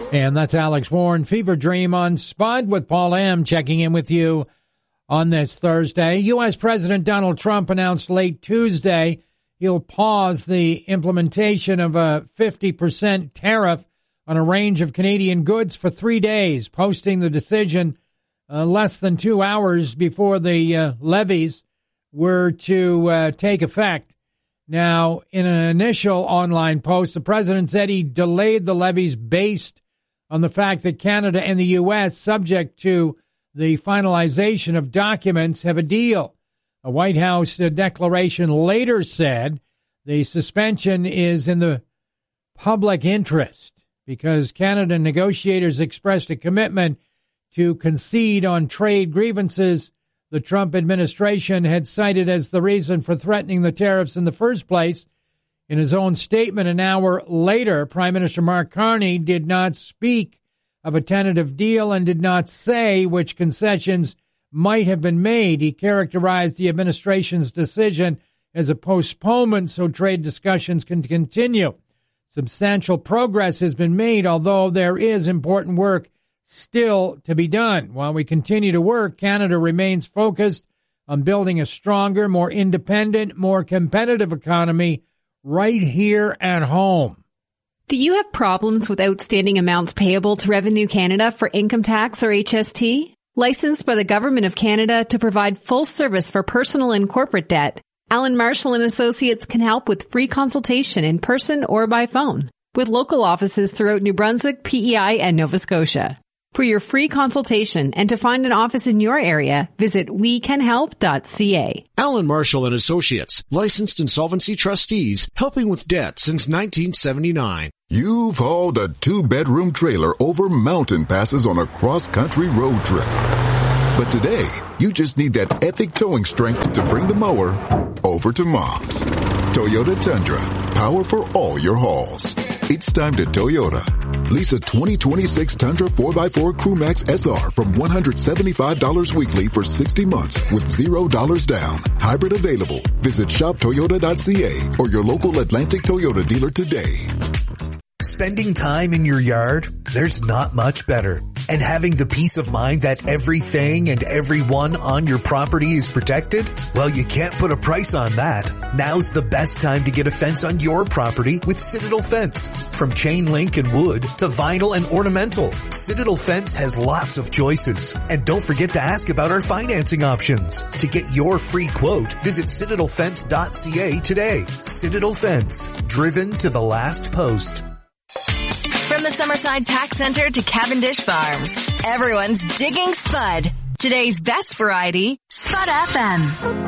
And that's Alex Warren, Fever Dream on Spud with Paul M. checking in with you on this Thursday. U.S. President Donald Trump announced late Tuesday he'll pause the implementation of a 50% tariff on a range of Canadian goods for 3 days, posting the decision less than 2 hours before the levies were to take effect. Now, in an initial online post, the president said he delayed the levies based on the fact that Canada and the U.S., subject to the finalization of documents, have a deal. A White House declaration later said the suspension is in the public interest because Canada negotiators expressed a commitment to concede on trade grievances the Trump administration had cited as the reason for threatening the tariffs in the first place. In his own statement an hour later, Prime Minister Mark Carney did not speak of a tentative deal and did not say which concessions might have been made. He characterized the administration's decision as a postponement so trade discussions can continue. Substantial progress has been made, although there is important work still to be done. While we continue to work, Canada remains focused on building a stronger, more independent, more competitive economy right here at home. Do you have problems with outstanding amounts payable to Revenue Canada for income tax or HST? Licensed by the Government of Canada to provide full service for personal and corporate debt, Allen Marshall & Associates can help with free consultation in person or by phone, with local offices throughout New Brunswick, PEI, and Nova Scotia. For your free consultation and to find an office in your area, visit wecanhelp.ca. Allen Marshall & Associates, licensed insolvency trustees, helping with debt since 1979. You've hauled a 2-bedroom trailer over mountain passes on a cross-country road trip. But today, you just need that epic towing strength to bring the mower over to Mom's. Toyota Tundra, power for all your hauls. It's time to Toyota. Lease a 2026 Tundra 4x4 Crewmax SR from $175 weekly for 60 months with $0 down. Hybrid available. Visit shoptoyota.ca or your local Atlantic Toyota dealer today. Spending time in your yard, there's not much better. And having the peace of mind that everything and everyone on your property is protected? Well, you can't put a price on that. Now's the best time to get a fence on your property with Citadel Fence. From chain link and wood to vinyl and ornamental, Citadel Fence has lots of choices. And don't forget to ask about our financing options. To get your free quote, visit citadelfence.ca today. Citadel Fence, driven to the last post. From the Summerside Tax Center to Cavendish Farms, everyone's digging Spud. Today's best variety, Spud FM.